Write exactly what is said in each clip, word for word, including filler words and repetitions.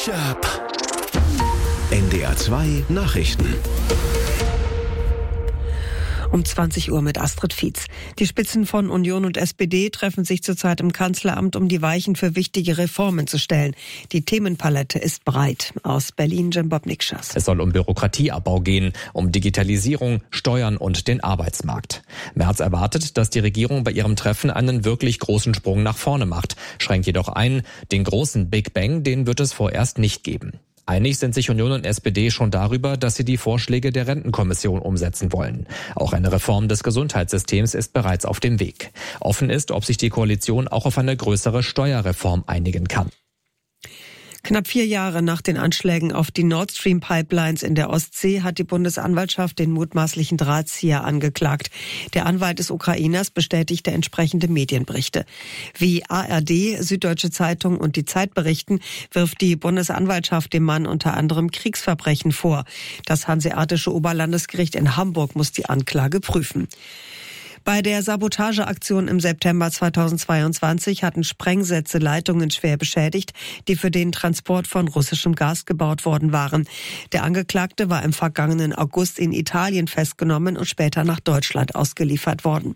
Ketchup. N D R zwei Nachrichten. Um zwanzig Uhr mit Astrid Fietz. Die Spitzen von Union und S P D treffen sich zurzeit im Kanzleramt, um die Weichen für wichtige Reformen zu stellen. Die Themenpalette ist breit. Aus Berlin, Jim Bob-Nikschas. Es soll um Bürokratieabbau gehen, um Digitalisierung, Steuern und den Arbeitsmarkt. Merz erwartet, dass die Regierung bei ihrem Treffen einen wirklich großen Sprung nach vorne macht, schränkt jedoch ein, den großen Big Bang, den wird es vorerst nicht geben. Einig sind sich Union und S P D schon darüber, dass sie die Vorschläge der Rentenkommission umsetzen wollen. Auch eine Reform des Gesundheitssystems ist bereits auf dem Weg. Offen ist, ob sich die Koalition auch auf eine größere Steuerreform einigen kann. Knapp vier Jahre nach den Anschlägen auf die Nord Stream Pipelines in der Ostsee hat die Bundesanwaltschaft den mutmaßlichen Drahtzieher angeklagt. Der Anwalt des Ukrainers bestätigte entsprechende Medienberichte. Wie A R D, Süddeutsche Zeitung und die Zeit berichten, wirft die Bundesanwaltschaft dem Mann unter anderem Kriegsverbrechen vor. Das Hanseatische Oberlandesgericht in Hamburg muss die Anklage prüfen. Bei der Sabotageaktion im September zweitausendzweiundzwanzig hatten Sprengsätze Leitungen schwer beschädigt, die für den Transport von russischem Gas gebaut worden waren. Der Angeklagte war im vergangenen August in Italien festgenommen und später nach Deutschland ausgeliefert worden.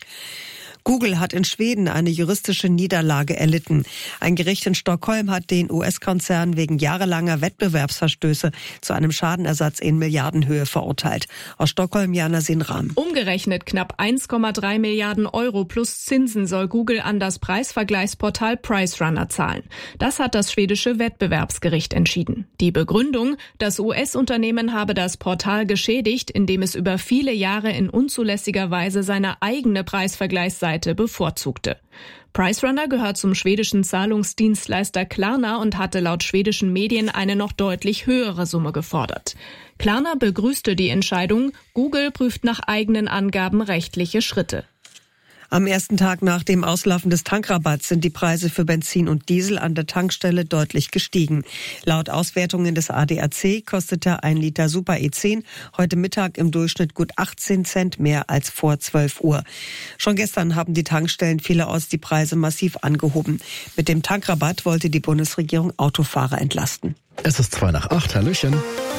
Google hat in Schweden eine juristische Niederlage erlitten. Ein Gericht in Stockholm hat den U S-Konzern wegen jahrelanger Wettbewerbsverstöße zu einem Schadenersatz in Milliardenhöhe verurteilt. Aus Stockholm, Jana Sinram. Umgerechnet knapp eins Komma drei Milliarden Euro plus Zinsen soll Google an das Preisvergleichsportal PriceRunner zahlen. Das hat das schwedische Wettbewerbsgericht entschieden. Die Begründung, das U S-Unternehmen habe das Portal geschädigt, indem es über viele Jahre in unzulässiger Weise seine eigene Preisvergleichsseite bevorzugte. PriceRunner gehört zum schwedischen Zahlungsdienstleister Klarna und hatte laut schwedischen Medien eine noch deutlich höhere Summe gefordert. Klarna begrüßte die Entscheidung, Google prüft nach eigenen Angaben rechtliche Schritte. Am ersten Tag nach dem Auslaufen des Tankrabatts sind die Preise für Benzin und Diesel an der Tankstelle deutlich gestiegen. Laut Auswertungen des A D A C kostete ein Liter Super E zehn heute Mittag im Durchschnitt gut achtzehn Cent mehr als vor zwölf Uhr. Schon gestern haben die Tankstellen vielerorts die Preise massiv angehoben. Mit dem Tankrabatt wollte die Bundesregierung Autofahrer entlasten. Es ist zwei nach acht, Hallöchen.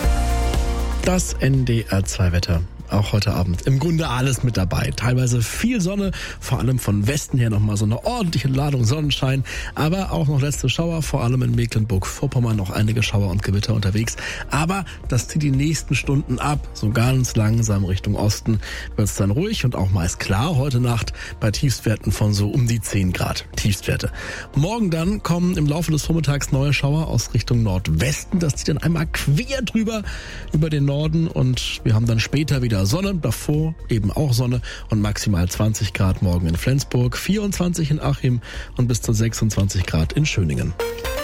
Das N D R zwei Wetter. Auch heute Abend im Grunde alles mit dabei. Teilweise viel Sonne, vor allem von Westen her nochmal so eine ordentliche Ladung Sonnenschein. Aber auch noch letzte Schauer, vor allem in Mecklenburg-Vorpommern noch einige Schauer und Gewitter unterwegs. Aber das zieht die nächsten Stunden ab. So ganz langsam Richtung Osten wird es dann ruhig und auch meist klar. Heute Nacht bei Tiefstwerten von so um die zehn Grad Tiefstwerte. Morgen dann kommen im Laufe des Vormittags neue Schauer aus Richtung Nordwesten. Das zieht dann einmal quer drüber über den Norden und wir haben dann später wieder Sonne, davor eben auch Sonne und maximal zwanzig Grad morgen in Flensburg, vierundzwanzig in Achim und bis zu sechsundzwanzig Grad in Schöningen.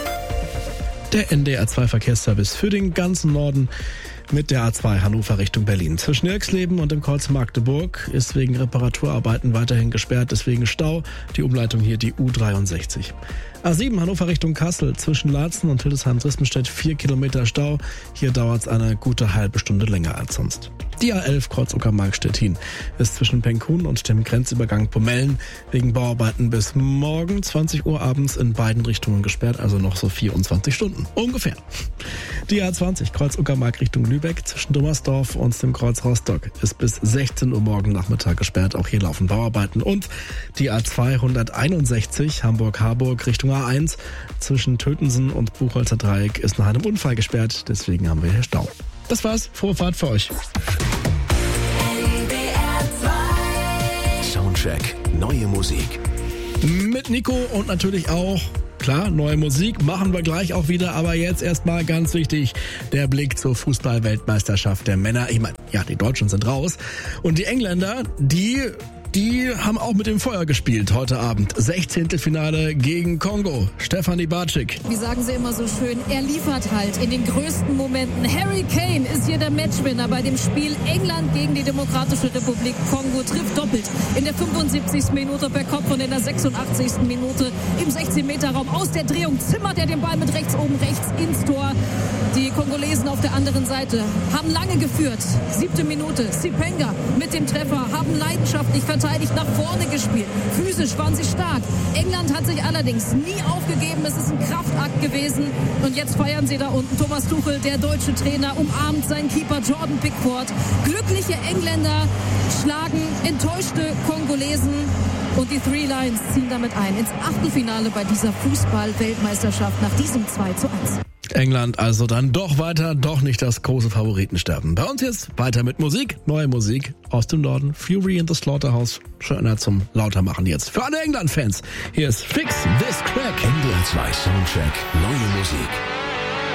Der N D R zwei Verkehrsservice für den ganzen Norden mit der A zwei Hannover Richtung Berlin. Zwischen Irxleben und dem Kreuz Magdeburg ist wegen Reparaturarbeiten weiterhin gesperrt, deswegen Stau. Die Umleitung hier die U dreiundsechzig. A sieben Hannover Richtung Kassel, zwischen Laatzen und Hildesheim-Drispenstedt vier Kilometer Stau. Hier dauert es eine gute halbe Stunde länger als sonst. Die A elf Kreuz Uckermark-Stettin ist zwischen Penkhuhn und dem Grenzübergang Pomellen wegen Bauarbeiten bis morgen zwanzig Uhr abends in beiden Richtungen gesperrt, also noch so vierundzwanzig Stunden ungefähr. Die A zwanzig Kreuz Uckermark Richtung Lübeck zwischen Dummersdorf und dem Kreuz Rostock ist bis sechzehn Uhr morgen Nachmittag gesperrt. Auch hier laufen Bauarbeiten. Und die A zweihunderteinundsechzig Hamburg-Harburg Richtung A eins zwischen Tötensen und Buchholzer Dreieck ist nach einem Unfall gesperrt. Deswegen haben wir hier Stau. Das war's. Frohe Fahrt für euch. Soundcheck. Neue Musik. Mit Nico und natürlich auch, klar, neue Musik machen wir gleich auch wieder, aber jetzt erstmal ganz wichtig, der Blick zur Fußball-Weltmeisterschaft der Männer. Ich meine, ja, die Deutschen sind raus und die Engländer, die... Die haben auch mit dem Feuer gespielt heute Abend. Sechzehntelfinale gegen Kongo. Stefanie Bartschik. Wie sagen sie immer so schön, er liefert halt in den größten Momenten. Harry Kane ist hier der Matchwinner bei dem Spiel England gegen die Demokratische Republik Kongo. Trifft doppelt in der fünfundsiebzigsten Minute per Kopf und in der sechsundachtzigsten Minute im sechzehn Meter Raum. Aus der Drehung zimmert er den Ball mit rechts oben rechts ins Tor. Die Kongolesen auf auf der anderen Seite haben lange geführt. Siebte Minute, Sipenga mit dem Treffer, haben leidenschaftlich verteidigt, nach vorne gespielt. Physisch waren sie stark. England hat sich allerdings nie aufgegeben. Es ist ein Kraftakt gewesen. Und jetzt feiern sie da unten. Thomas Tuchel, der deutsche Trainer, umarmt seinen Keeper Jordan Pickford. Glückliche Engländer schlagen enttäuschte Kongolesen. Und die Three Lions ziehen damit ein ins Achtelfinale bei dieser Fußball-Weltmeisterschaft nach diesem zwei zu eins. England also dann doch weiter, doch nicht das große Favoritensterben. Bei uns jetzt weiter mit Musik, neue Musik aus dem Norden. Fury in the Slaughterhouse, schöner zum Lautermachen jetzt. Für alle England-Fans, hier ist Fix This Crack. N D R zwei Soundtrack, neue Musik.